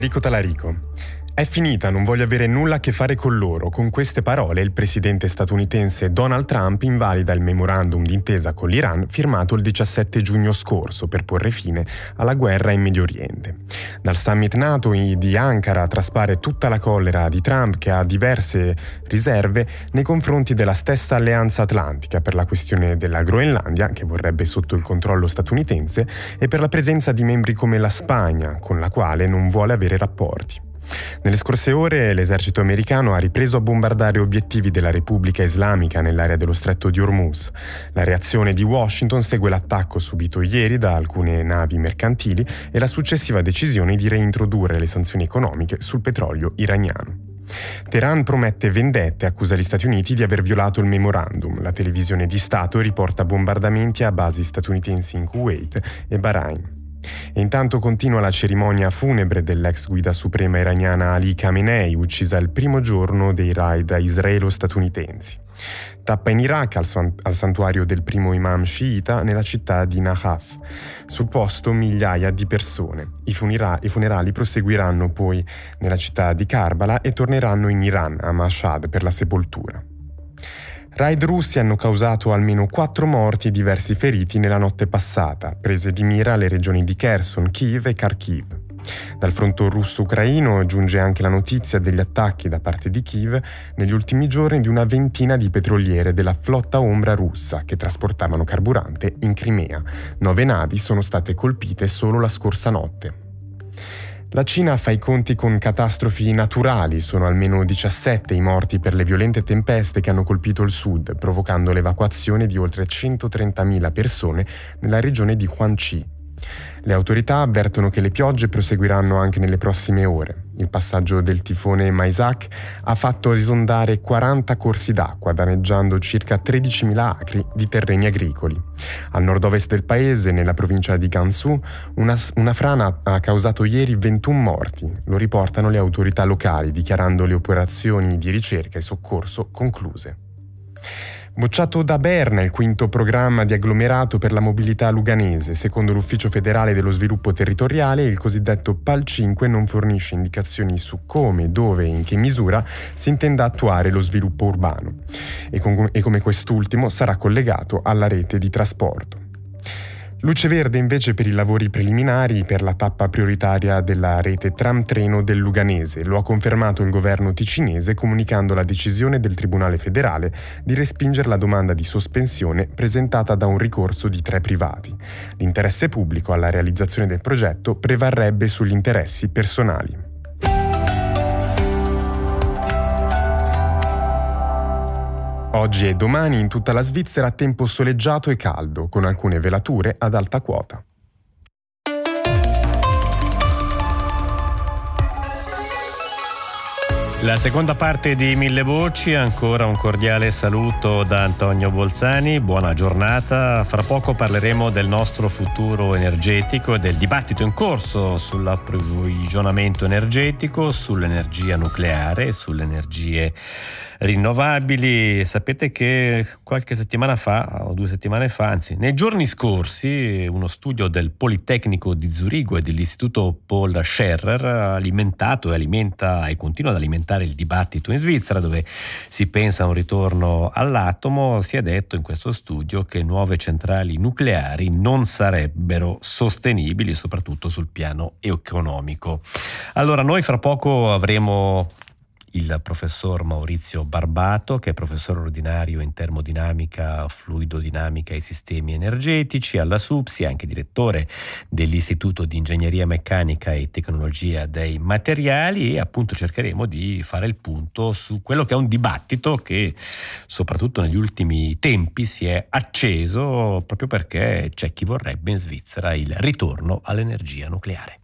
Enrico Talarico. È finita, non voglio avere nulla a che fare con loro. Con queste parole il presidente statunitense Donald Trump invalida il memorandum d'intesa con l'Iran firmato il 17 giugno scorso per porre fine alla guerra in Medio Oriente. Dal summit NATO di Ankara traspare tutta la collera di Trump, che ha diverse riserve nei confronti della stessa alleanza atlantica per la questione della Groenlandia, che vorrebbe sotto il controllo statunitense, e per la presenza di membri come la Spagna, con la quale non vuole avere rapporti. Nelle scorse ore l'esercito americano ha ripreso a bombardare obiettivi della Repubblica Islamica nell'area dello stretto di Hormuz. La reazione di Washington segue l'attacco subito ieri da alcune navi mercantili e la successiva decisione di reintrodurre le sanzioni economiche sul petrolio iraniano. Teheran promette vendette e accusa gli Stati Uniti di aver violato il memorandum. La televisione di Stato riporta bombardamenti a basi statunitensi in Kuwait e Bahrain. E intanto continua la cerimonia funebre dell'ex guida suprema iraniana Ali Khamenei, uccisa il primo giorno dei raid israelo-statunitensi. Tappa in Iraq al santuario del primo imam sciita nella città di Najaf. Sul posto migliaia di persone. I funerali proseguiranno poi nella città di Karbala e torneranno in Iran, a Mashhad, per la sepoltura. Raid russi hanno causato almeno 4 morti e diversi feriti nella notte passata, prese di mira le regioni di Kherson, Kiev e Kharkiv. Dal fronte russo-ucraino giunge anche la notizia degli attacchi da parte di Kiev negli ultimi giorni di una ventina di petroliere della flotta ombra russa che trasportavano carburante in Crimea. 9 navi sono state colpite solo la scorsa notte. La Cina fa i conti con catastrofi naturali, sono almeno 17 i morti per le violente tempeste che hanno colpito il sud, provocando l'evacuazione di oltre 130.000 persone nella regione di Huangqi. Le autorità avvertono che le piogge proseguiranno anche nelle prossime ore. Il passaggio del tifone Maisak ha fatto esondare 40 corsi d'acqua, danneggiando circa 13.000 acri di terreni agricoli. Al nord-ovest del paese, nella provincia di Gansu, una frana ha causato ieri 21 morti. Lo riportano le autorità locali, dichiarando le operazioni di ricerca e soccorso concluse. Bocciato da Berna il quinto programma di agglomerato per la mobilità luganese. Secondo l'Ufficio federale dello sviluppo territoriale, il cosiddetto PAL 5 non fornisce indicazioni su come, dove e in che misura si intenda attuare lo sviluppo urbano e come quest'ultimo sarà collegato alla rete di trasporto. Luce verde invece per i lavori preliminari per la tappa prioritaria della rete tram-treno del Luganese. Lo ha confermato il governo ticinese comunicando la decisione del Tribunale federale di respingere la domanda di sospensione presentata da un ricorso di 3 privati. L'interesse pubblico alla realizzazione del progetto prevarrebbe sugli interessi personali. Oggi e domani in tutta la Svizzera tempo soleggiato e caldo, con alcune velature ad alta quota. La seconda parte di Mille Voci, ancora un cordiale saluto da Antonio Bolzani, buona giornata. Fra poco parleremo del nostro futuro energetico e del dibattito in corso sull'approvvigionamento energetico, sull'energia nucleare e sulle energie rinnovabili. Sapete che qualche settimana fa, o 2 settimane fa, anzi nei giorni scorsi, uno studio del Politecnico di Zurigo e dell'Istituto Paul Scherrer ha alimentato e alimenta e continua ad alimentare il dibattito in Svizzera, dove si pensa a un ritorno all'atomo. Si è detto in questo studio che nuove centrali nucleari non sarebbero sostenibili, soprattutto sul piano economico. Allora, noi fra poco avremo il professor Maurizio Barbato, che è professore ordinario in termodinamica, fluidodinamica e sistemi energetici alla SUPSI, anche direttore dell'Istituto di Ingegneria Meccanica e Tecnologia dei Materiali, e appunto cercheremo di fare il punto su quello che è un dibattito che soprattutto negli ultimi tempi si è acceso proprio perché c'è chi vorrebbe in Svizzera il ritorno all'energia nucleare.